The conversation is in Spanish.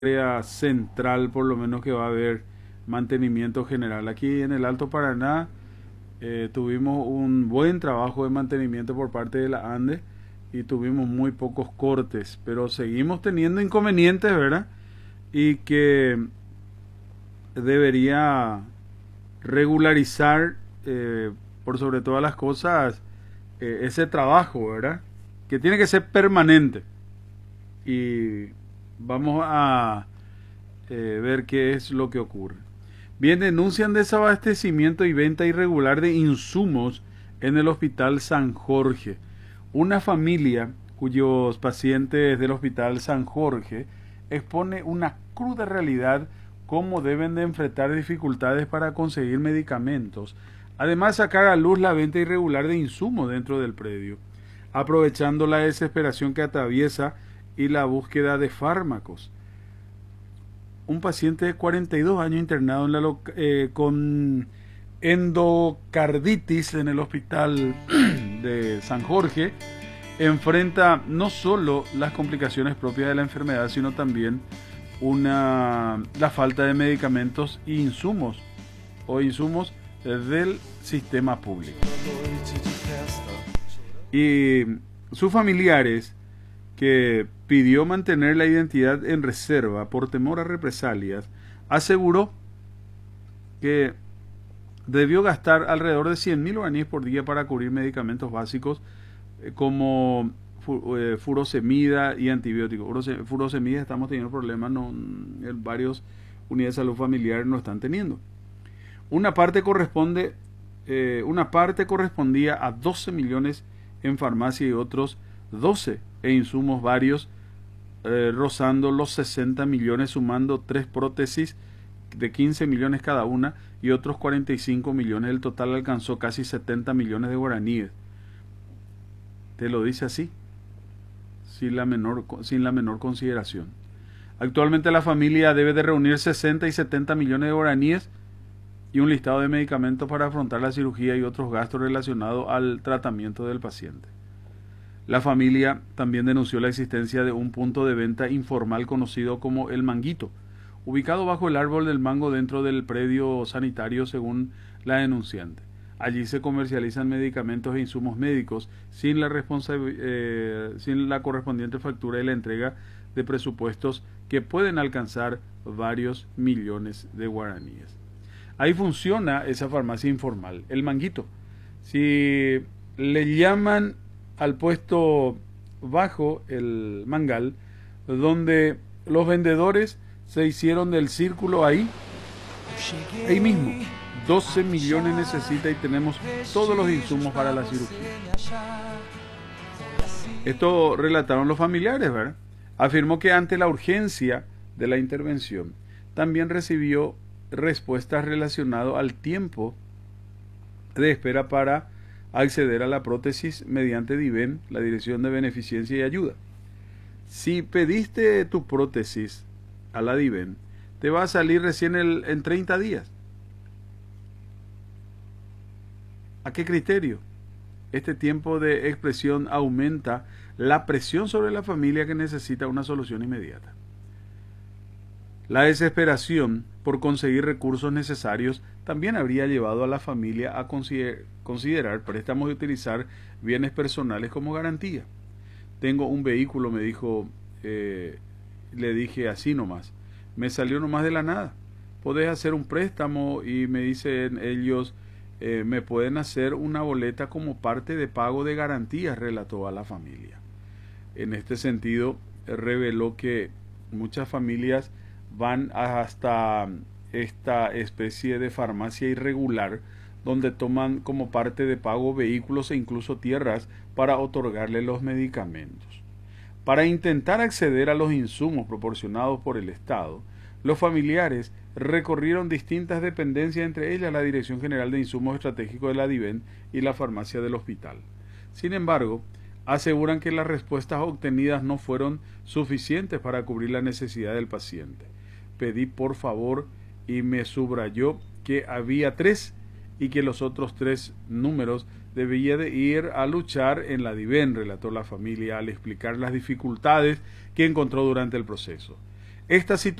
área central, por lo menos que va a haber mantenimiento general. Aquí en el Alto Paraná tuvimos un buen trabajo de mantenimiento por parte de la ANDE y tuvimos muy pocos cortes, pero seguimos teniendo inconvenientes, ¿verdad? Y que debería regularizar, por sobre todas las cosas, ese trabajo, ¿verdad? Que tiene que ser permanente. Y vamos a ver qué es lo que ocurre. Bien, denuncian desabastecimiento y venta irregular de insumos en el Hospital San Jorge. Una familia cuyos pacientes del Hospital San Jorge expone una cruda realidad cómo deben de enfrentar dificultades para conseguir medicamentos. Además, sacar a luz la venta irregular de insumos dentro del predio, aprovechando la desesperación que atraviesa y la búsqueda de fármacos. Un paciente de 42 años internado en con endocarditis en el hospital de San Jorge enfrenta no solo las complicaciones propias de la enfermedad, sino también la falta de medicamentos e insumos del sistema público. Y sus familiares, que pidió mantener la identidad en reserva por temor a represalias, aseguró que debió gastar alrededor de 100.000 guaraníes por día para cubrir medicamentos básicos como furosemida y antibióticos. Furosemida estamos teniendo problemas, en varios unidades de salud familiar no están teniendo. Una parte correspondía a 12 millones en farmacia y otros 12 e insumos varios, rozando los 60 millones, sumando 3 prótesis de 15 millones cada una y otros 45 millones. El total alcanzó casi 70 millones de guaraníes. Te lo dice así, sin la menor consideración. Actualmente la familia debe de reunir 60 y 70 millones de guaraníes y un listado de medicamentos para afrontar la cirugía y otros gastos relacionados al tratamiento del paciente. La familia también denunció la existencia de un punto de venta informal conocido como El Manguito, ubicado bajo el árbol del mango dentro del predio sanitario, según la denunciante. Allí se comercializan medicamentos e insumos médicos sin la correspondiente factura y la entrega de presupuestos que pueden alcanzar varios millones de guaraníes. Ahí funciona esa farmacia informal, El Manguito. Si le llaman al puesto bajo el mangal, donde los vendedores se hicieron del círculo ahí mismo. 12 millones necesita y tenemos todos los insumos para la cirugía. Esto relataron los familiares, ¿verdad? Afirmó que ante la urgencia de la intervención, también recibió respuestas relacionadas al tiempo de espera para acceder a la prótesis mediante DIVEN, la Dirección de Beneficencia y Ayuda. Si pediste tu prótesis a la DIVEN, te va a salir recién en 30 días. ¿A qué criterio? Este tiempo de expresión aumenta la presión sobre la familia que necesita una solución inmediata. La desesperación por conseguir recursos necesarios también habría llevado a la familia a considerar préstamos y utilizar bienes personales como garantía. Tengo un vehículo, me dijo, le dije así nomás, me salió nomás de la nada. Podés hacer un préstamo y me dicen ellos, me pueden hacer una boleta como parte de pago de garantías, relató a la familia. En este sentido, reveló que muchas familias van hasta esta especie de farmacia irregular donde toman como parte de pago vehículos e incluso tierras para otorgarle los medicamentos. Para intentar acceder a los insumos proporcionados por el Estado, los familiares recorrieron distintas dependencias, entre ellas la Dirección General de Insumos Estratégicos de la DIVEN y la farmacia del hospital. Sin embargo, aseguran que las respuestas obtenidas no fueron suficientes para cubrir la necesidad del paciente. Pedí por favor y me subrayó que había 3 y que los otros 3 números debía de ir a luchar en la DIVEN, relató la familia al explicar las dificultades que encontró durante el proceso. Esta